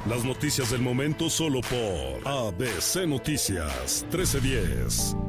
Las noticias del momento solo por ABC Noticias 1310.